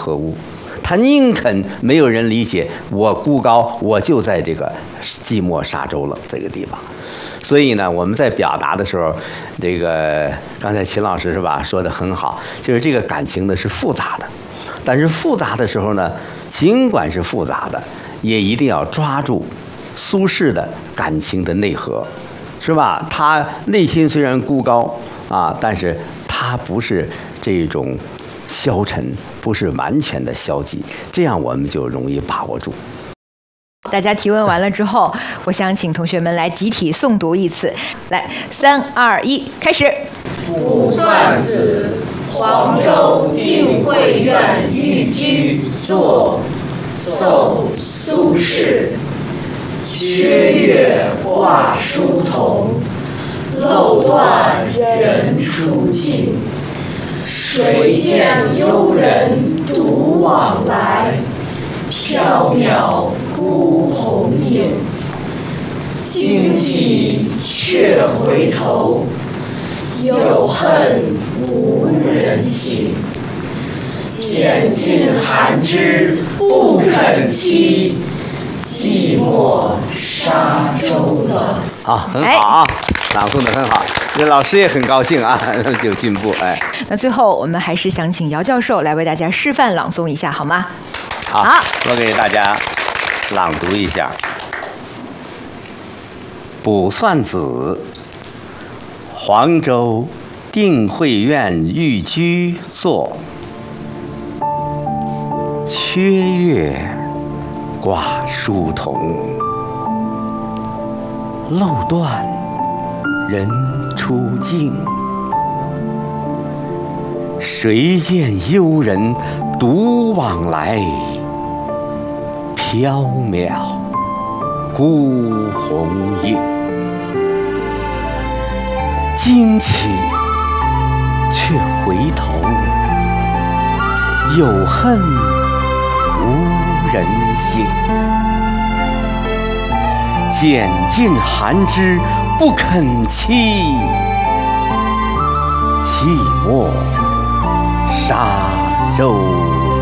何物？他宁肯没有人理解，我孤高，我就在这个寂寞沙洲了这个地方。所以呢，我们在表达的时候，这个刚才秦老师是吧说的很好，就是这个感情呢是复杂的，但是复杂的时候呢，尽管是复杂的，也一定要抓住苏轼的感情的内核，是吧？他内心虽然孤高啊，但是他不是这种消沉，不是完全的消极，这样我们就容易把握住。 大家提问完了之后，我想请同学们来集体诵读一次。来，3、2、1，开始。 卜算子，黄州定慧院寓居作，奏苏轼。缺月挂书童，漏断人初静。谁见幽人独往来，缥缈孤鸿影。惊起却回头，又恨无人省。拣尽寒枝不肯栖，寂寞沙洲了。 好，很好啊，朗诵的很好，这老师也很高兴啊，有进步哎。 那最后我们还是想请姚教授来为大家示范朗诵一下，好吗？ 好，我给大家朗读一下。卜算子，黄州定慧院寓居作，缺月挂书童，漏断人初静。谁见幽人独往来，缥缈孤鸿影。惊起却回头，有恨无人省。拣尽寒枝不肯栖，寂寞沙洲。